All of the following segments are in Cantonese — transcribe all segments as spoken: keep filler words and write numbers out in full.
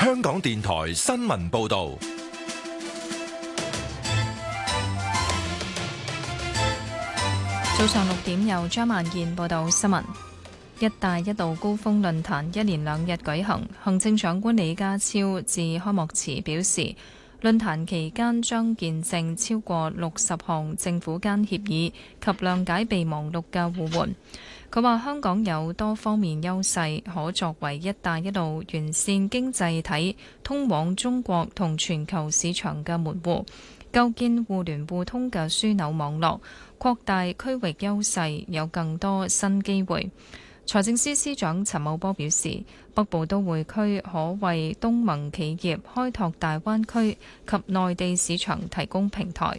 香港電台新聞報道。 早上六點，由張萬燕報道新聞。一帶一路高峰論壇一連兩日舉行，行政長官李家超致開幕詞表示，論壇期間將見證超過六十項政府間協議及諒解備忘錄嘅互換。佢話香港有多方面優勢，可作為一帶一路完善經濟體通往中國同全球市場嘅門戶，構建互聯互通嘅樞紐網絡，擴大區域優勢，有更多新機會。財政司司長陳茂波表示，北部都會區可為東盟企業開拓大灣區及內地市場提供平台。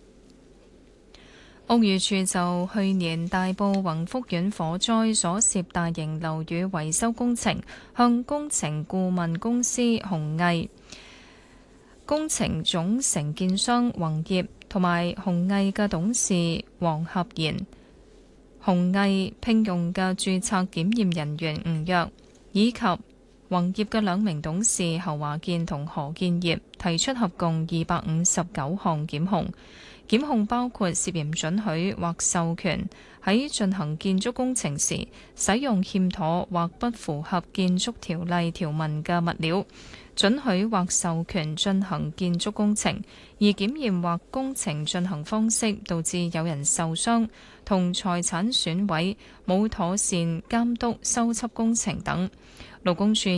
屋宇署就去年大埔宏福苑火災所涉大型樓宇維修工程，向工程顧問公司鴻毅、工程總承建商宏業同埋鴻毅嘅董事黃合賢、鴻毅聘用嘅註冊檢驗人員吳躍，以及宏業嘅兩名董事侯華健同何建業，提出合共二百五十九項檢控。檢控包括涉嫌准許或授權喺進行建築工程時使用欠妥或不符合建築條例條文嘅物料，准許或授權進行建築工程，而檢驗或工程進行方式導致有人受傷同財產損毀，冇妥善監督修葺工程等。勞工處